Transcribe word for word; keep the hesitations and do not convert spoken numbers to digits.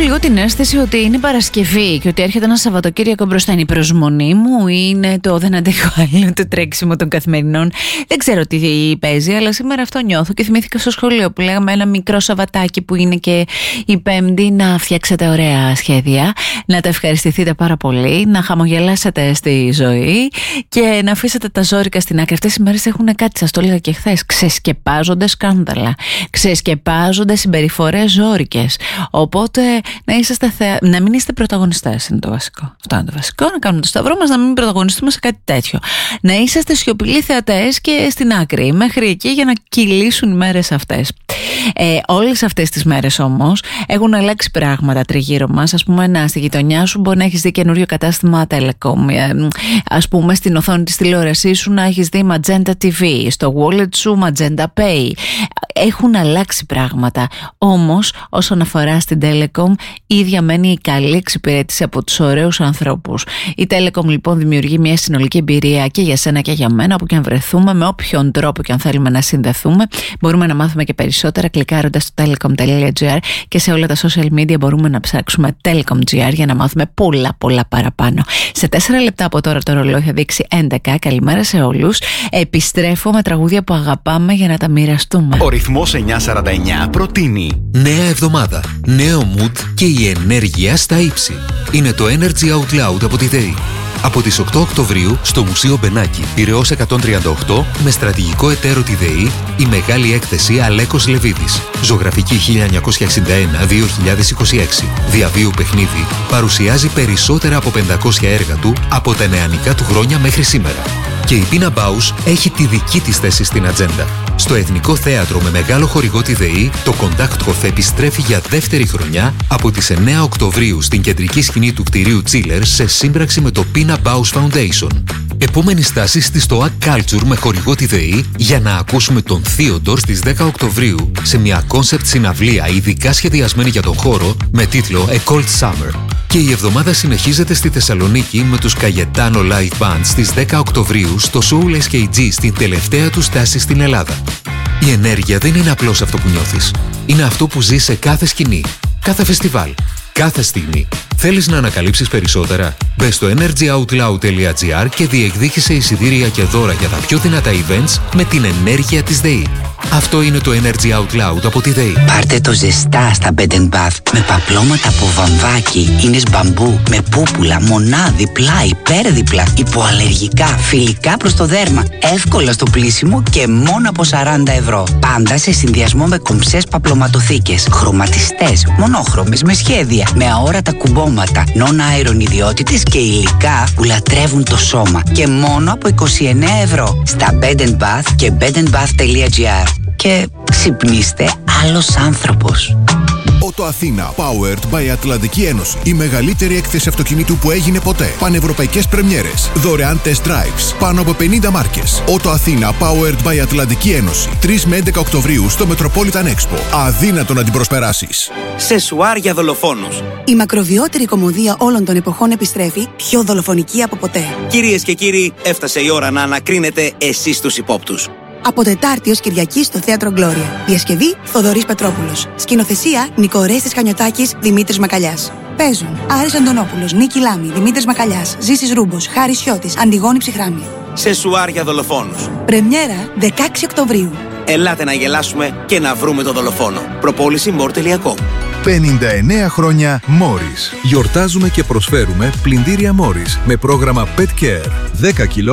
λίγο την αίσθηση ότι είναι Παρασκευή και ότι έρχεται ένα Σαββατοκύριακο μπροστά. Είναι η προσμονή μου ή είναι το δεν αντέχω άλλο το τρέξιμο των καθημερινών? Δεν ξέρω τι παίζει, αλλά σήμερα αυτό νιώθω και θυμήθηκα στο σχολείο που λέγαμε ένα μικρό Σαββατάκι που είναι και η Πέμπτη να φτιάξετε ωραία σχέδια, να τα ευχαριστηθείτε πάρα πολύ, να χαμογελάσετε στη ζωή και να αφήσετε τα ζόρικα στην άκρη. Αυτές οι μέρες έχουν κάτι, σας το έλεγα και χθες, ξεσκεπάζονται σκάνδαλα, ξεσκεπάζονται συμπεριφορές ζόρικες. Οπότε να, είσαστε θεα... να μην είστε πρωταγωνιστές είναι το βασικό. Αυτό είναι το βασικό, να κάνουμε το σταυρό μας, να μην πρωταγωνιστούμε σε κάτι τέτοιο. Να είσαστε σιωπηλοί θεατές και στην άκρη, μέχρι εκεί για να κυλήσουν οι μέρες αυτές. Ε, όλες αυτές τις μέρες όμως έχουν αλλάξει πράγματα τριγύρω μας. Ας πούμε, να στη γειτονιά σου μπορεί να έχεις δει καινούριο κατάστημα Telecom. Ε, ας πούμε, στην οθόνη της τηλεόρασής σου να έχεις δει Magenta τι βι, στο wallet σου Magenta Pay. Έχουν αλλάξει πράγματα. Όμως, όσον αφορά στην Telecom, η ίδια μένει η καλή εξυπηρέτηση από τους ωραίους ανθρώπους. Η Telecom λοιπόν δημιουργεί μια συνολική εμπειρία και για σένα και για μένα, όπου και αν βρεθούμε, με όποιον τρόπο και αν θέλουμε να συνδεθούμε. Μπορούμε να μάθουμε και περισσότερα κλικάροντας στο telecom.gr και σε όλα τα social media μπορούμε να ψάξουμε telecom.gr για να μάθουμε πολλά πολλά παραπάνω. Σε τέσσερα λεπτά από τώρα το ρολόι θα δείξει έντεκα. Καλημέρα σε όλους. Επιστρέφω με τραγούδια που αγαπάμε για να τα μοιραστούμε. Ο ρυθμός εννιακόσια σαράντα εννιά προτείνει νέα εβδομάδα, νέο mood και η ενέργεια στα ύψη. Είναι το Energy Out Loud από τη ΔΕΗ. Από τις οκτώ Οκτωβρίου στο Μουσείο Μπενάκη, Πειραιώς εκατόν τριάντα οκτώ, με στρατηγικό εταίρο τη ΔΕΗ, η μεγάλη έκθεση Αλέκος Λεβίδης. Ζωγραφική χίλια εννιακόσια εξήντα ένα με δύο χιλιάδες είκοσι έξι. Διαβίου παιχνίδι παρουσιάζει περισσότερα από πεντακόσια έργα του από τα νεανικά του χρόνια μέχρι σήμερα. Και η Πίνα Μπάους έχει τη δική της θέση στην ατζέντα. Στο Εθνικό Θέατρο με μεγάλο χορηγό τη ΔΕΗ, το Κοντάκτχοφ επιστρέφει για δεύτερη χρονιά από τις εννέα Οκτωβρίου στην κεντρική σκηνή του κτηρίου Τσίλερ σε σύμπραξη με το Πίνα Μπάους Foundation. Επόμενη στάση στη Stoa Culture με χορηγό τη ΔΕΗ για να ακούσουμε τον Θείοντορ στις δέκα Οκτωβρίου σε μια κόνσεπτ συναυλία ειδικά σχεδιασμένη για τον χώρο με τίτλο A Cold Summer. Και η εβδομάδα συνεχίζεται στη Θεσσαλονίκη με τους Cayetano Live Band στις δέκα Οκτωβρίου στο Soul ες κέι τζι στην τελευταία του στάση στην Ελλάδα. Η ενέργεια δεν είναι απλώς αυτό που νιώθεις. Είναι αυτό που ζεις σε κάθε σκηνή, κάθε φεστιβάλ, κάθε στιγμή. Θέλεις να ανακαλύψεις περισσότερα? Μπες στο energyoutloud.gr και διεκδίκησε εισιτήρια και δώρα για τα πιο δυνατά events με την ενέργεια της ΔΕΗ. Αυτό είναι το Energy Out Loud από τη ΔΕΗ. Πάρτε το ζεστά στα Bed and Bath με παπλώματα από βαμβάκι, ίνες μπαμπού, με πούπουλα, μονάδι, πλάι, υπέρδιπλα, υποαλλεργικά, φιλικά προς το δέρμα, εύκολα στο πλύσιμο και μόνο από σαράντα ευρώ. Πάντα σε συνδυασμό με κομψές παπλωματοθήκες, χρωματιστές, μονόχρωμες, με σχέδια, με αόρατα κουμπώματα, non-iron ιδιότητες και υλικά που λατρεύουν το σώμα. Και μόνο από είκοσι εννέα ευρώ στα Bed and Bath και bedandbath.gr. Και ξυπνήστε άλλος άνθρωπος. Ότο Αθήνα, powered by Ατλαντική Ένωση. Η μεγαλύτερη έκθεση αυτοκινήτου που έγινε ποτέ. Πανευρωπαϊκές πρεμιέρες. Δωρεάν test drives. Πάνω από πενήντα μάρκες. Ότο Αθήνα, powered by Ατλαντική Ένωση. τρεις με έντεκα Οκτωβρίου στο Metropolitan Expo. Αδύνατο να την προσπεράσεις. Σεσουάρ για δολοφόνους. Η μακροβιότερη κομμωδία όλων των εποχών επιστρέφει, πιο δολοφονική από ποτέ. Κυρίες και κύριοι, έφτασε η ώρα να ανακρίνετε εσείς τους υπόπτους. Από Τετάρτη ως Κυριακή στο Θέατρο Γκλώρια. Διασκευή Θοδωρής Πετρόπουλος. Σκηνοθεσία Νικορέστης Χανιωτάκης, Δημήτρης Μακαλιάς. Παίζουν Άρης Αντωνόπουλος, Νίκη Λάμη, Δημήτρης Μακαλιάς, Ζήσης Ρούμπος, Χάρης Σιώτης, Αντιγόνη Ψυχράμη. Σεσουάρ για δολοφόνους. Πρεμιέρα δεκαέξι Οκτωβρίου. Ελάτε να γελάσουμε και να βρούμε τον δολοφόνο. Προπόληση μορ τελεία κομ. πενήντα εννέα χρόνια Morris. Γιορτάζουμε και προσφέρουμε πλυντήρια Morris με πρόγραμμα Pet Care. δέκα κιλό